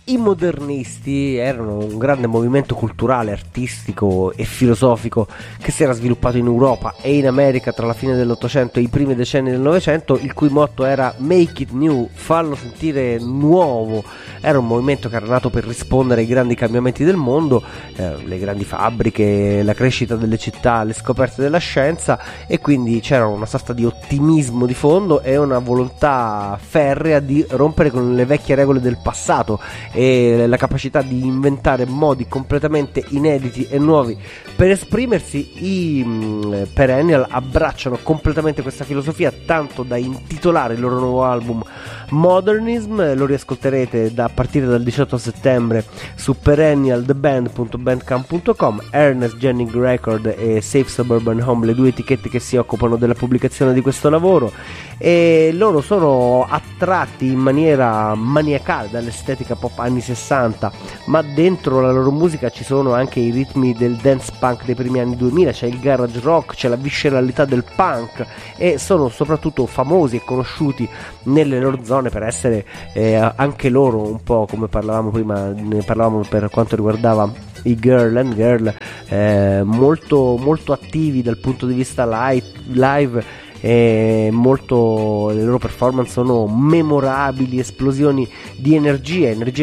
I modernisti erano un grande movimento culturale, artistico e filosofico che si era sviluppato in Europa e in America tra la fine dell'Ottocento e i primi decenni del Novecento, il cui motto era Make it new, fallo sentire nuovo. Era un movimento che era nato per rispondere ai grandi cambiamenti del mondo, le grandi fabbriche, la crescita delle città, le scoperte della scienza, e quindi c'era una sorta di ottimismo di fondo e una volontà ferrea di rompere con le vecchie regole del passato e la capacità di inventare modi completamente inediti e nuovi per esprimersi. I Perennial abbracciano completamente questa filosofia, tanto da intitolare il loro nuovo album Modernism. Lo riascolterete a partire dal 18 settembre su perennialtheband.bandcamp.com. Ernest Jennings Record e Safe Suburban Home, le due etichette che si occupano della pubblicazione di questo lavoro, e loro sono attratti in maniera maniacale dall'estetica pop anni 60, ma dentro la loro musica ci sono anche i ritmi del dance punk dei primi anni 2000, c'è il garage rock, c'è la visceralità del punk, e sono soprattutto famosi e conosciuti nelle loro zone per essere anche loro un po', come parlavamo prima, ne parlavamo per quanto riguardava i Girl and Girl, molto, molto attivi dal punto di vista live, e molto, le loro performance sono memorabili, esplosioni di energia